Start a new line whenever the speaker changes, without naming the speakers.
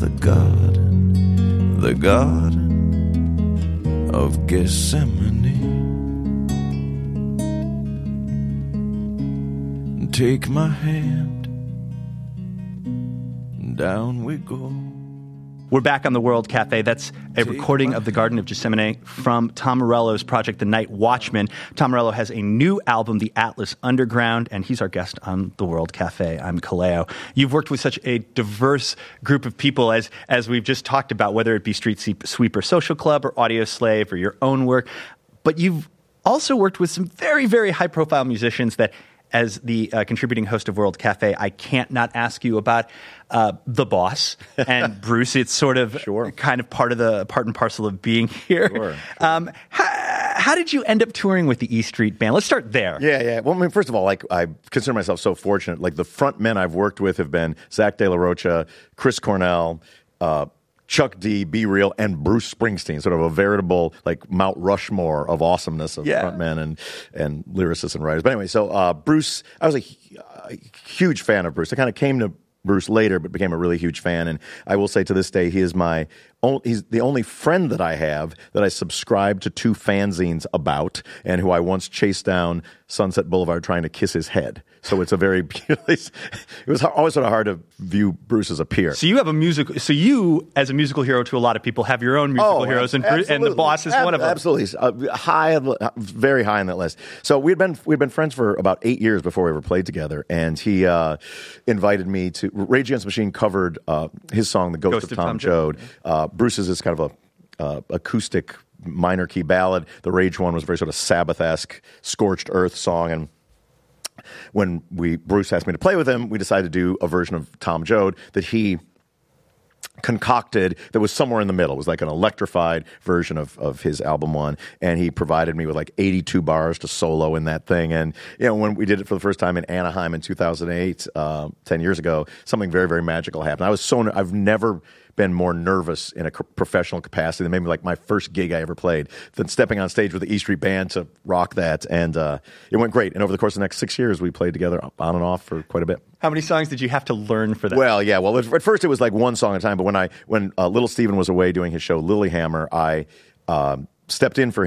the Garden of Gethsemane. Take my hand, down we go.
We're back on the World Cafe. That's a recording of the Garden of Gethsemane from Tom Morello's project, The Night Watchman. Tom Morello has a new album, The Atlas Underground, and he's our guest on the World Cafe. I'm Kaleo. You've worked with such a diverse group of people, as we've just talked about, whether it be Street Sweeper Social Club or Audio Slave or your own work. But you've also worked with some very, very high-profile musicians that, as the contributing host of World Cafe, I can't not ask you about the boss and Bruce. It's sort of kind of part and parcel of being here.
Sure.
How did you end up touring with the E Street Band? Let's start there.
Yeah. Well, I mean, first of all, like, I consider myself so fortunate. Like, the front men I've worked with have been Zach De La Rocha, Chris Cornell, Chuck D, Be Real, and Bruce Springsteen, sort of a veritable, like, Mount Rushmore of awesomeness of frontmen and lyricists and writers. But anyway, so Bruce, I was a huge fan of Bruce. I kind of came to Bruce later, but became a really huge fan. And I will say to this day, he's the only friend that I have that I subscribe to 2 fanzines about, and who I once chased down Sunset Boulevard trying to kiss his head. So it's a very, it was always sort of hard to view Bruce as a peer.
So you have you, as a musical hero to a lot of people, have your own musical heroes, and the boss is one of them.
Absolutely. Very high on that list. So we'd been friends for about 8 years before we ever played together, and he invited me to, Rage Against the Machine covered his song, The Ghost of Tom Joad. Bruce's is kind of a acoustic minor key ballad. The Rage one was very sort of Sabbath-esque, scorched earth song. And when Bruce asked me to play with him, we decided to do a version of Tom Joad that he concocted that was somewhere in the middle. It was like an electrified version of his album one, and he provided me with like 82 bars to solo in that thing. And when we did it for the first time in Anaheim in 2008, 10 years ago, something very, very magical happened. I've never been more nervous in a professional capacity than maybe like my first gig I ever played, than stepping on stage with the E Street Band to rock that. And it went great. And over the course of the next 6 years, we played together on and off for quite a bit.
How many songs did you have to learn for that?
Well, yeah. Well, at first it was like one song at a time. But when Little Steven was away doing his show Lilyhammer, I stepped in for him